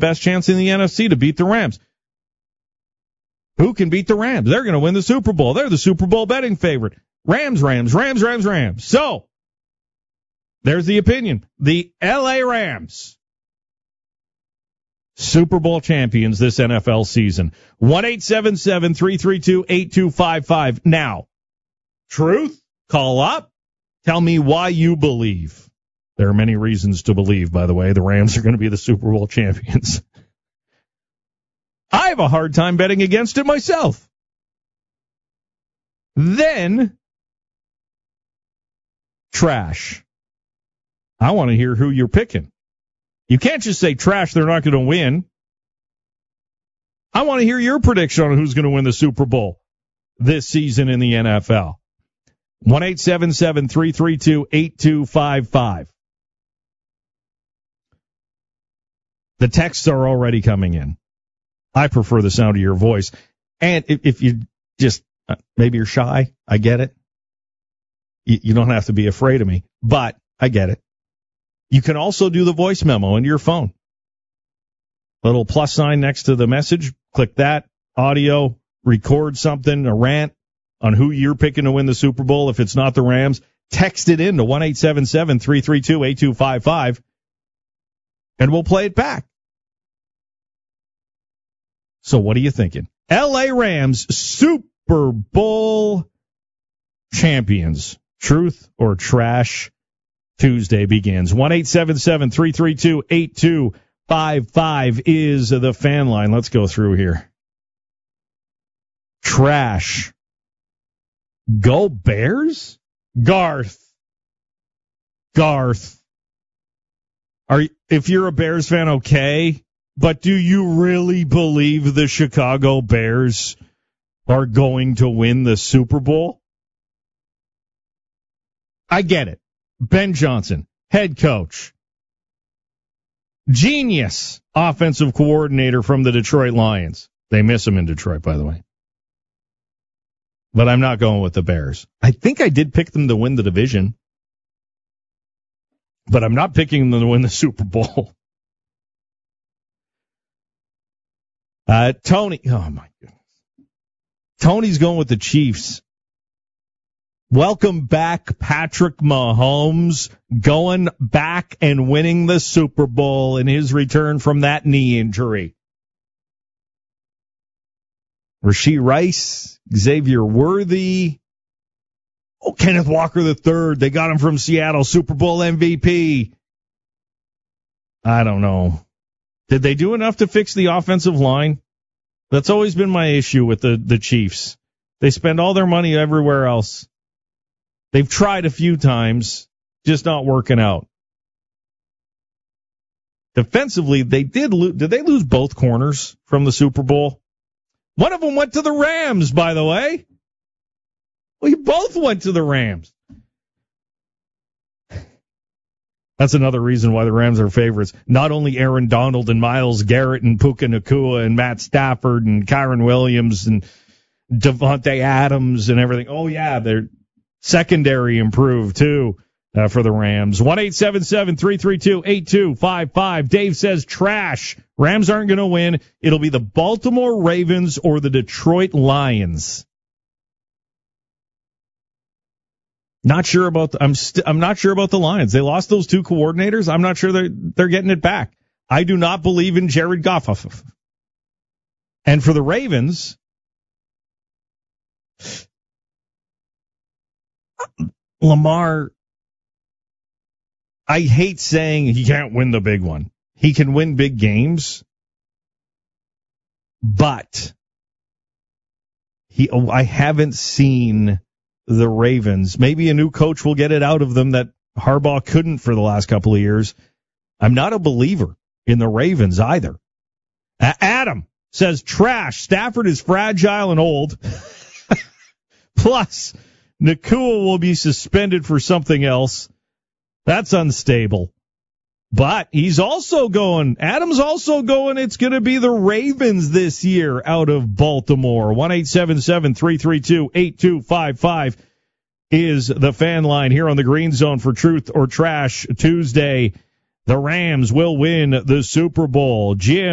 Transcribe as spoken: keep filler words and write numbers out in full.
best chance in the N F C to beat the Rams. Who can beat the Rams? They're going to win the Super Bowl. They're the Super Bowl betting favorite. Rams, Rams, Rams, Rams, Rams. So, there's the opinion. The L A Rams, Super Bowl champions this N F L season. one eight seven seven, three three two, eight two five five. Now, truth, call up. Tell me why you believe. There are many reasons to believe, by the way, the Rams are going to be the Super Bowl champions. I have a hard time betting against it myself. Then, trash. I want to hear who you're picking. You can't just say trash, they're not going to win. I want to hear your prediction on who's going to win the Super Bowl this season in the N F L. one eight seven seven, three three two, eight two five five. The texts are already coming in. I prefer the sound of your voice. And if, if you just, uh, maybe you're shy, I get it. You, you don't have to be afraid of me, but I get it. You can also do the voice memo into your phone. Little plus sign next to the message. Click that. Audio. Record something, a rant on who you're picking to win the Super Bowl. If it's not the Rams, text it in to one eight seven seven, three three two, eight two five five, and we'll play it back. So what are you thinking? L A Rams, Super Bowl champions. Truth or trash? Tuesday begins. one eight seven seven, three three two, eight two five five is the fan line. Let's go through here. Trash. Go Bears? Garth. Garth. Are you, if you're a Bears fan, okay, but do you really believe the Chicago Bears are going to win the Super Bowl? I get it. Ben Johnson, head coach. Genius offensive coordinator from the Detroit Lions. They miss him in Detroit, by the way. But I'm not going with the Bears. I think I did pick them to win the division. But I'm not picking them to win the Super Bowl. Uh, Tony, oh my goodness. Tony's going with the Chiefs. Welcome back, Patrick Mahomes, going back and winning the Super Bowl in his return from that knee injury. Rashee Rice, Xavier Worthy, oh, Kenneth Walker the third. They got him from Seattle, Super Bowl M V P. I don't know. Did they do enough to fix the offensive line? That's always been my issue with the, the Chiefs. They spend all their money everywhere else. They've tried a few times, just not working out. Defensively, they did lose. Did they lose both corners from the Super Bowl? One of them went to the Rams, by the way. We both went to the Rams. That's another reason why the Rams are favorites. Not only Aaron Donald and Myles Garrett and Puka Nacua and Matt Stafford and Kyron Williams and Devontae Adams and everything. Oh, yeah, they're secondary improved, too, uh, for the Rams. one eight seven seven, three three two, eight two five five. Dave says trash. Rams aren't going to win. It'll be the Baltimore Ravens or the Detroit Lions. Not sure about the, I'm st- I'm not sure about the Lions. They lost those two coordinators. I'm not sure they're they're getting it back. I do not believe in Jared Goff. And for the Ravens, Lamar, I hate saying he can't win the big one. He can win big games, but he I haven't seen the Ravens. Maybe a new coach will get it out of them that Harbaugh couldn't for the last couple of years. I'm not a believer in the Ravens either. Adam says trash. Stafford is fragile and old. Plus, Nacua will be suspended for something else. That's unstable. But he's also going, Adam's also going, it's going to be the Ravens this year out of Baltimore. one eight seven seven, three three two, eight two five five is the fan line here on the Green Zone for Truth or Trash Tuesday. The Rams will win the Super Bowl. Jim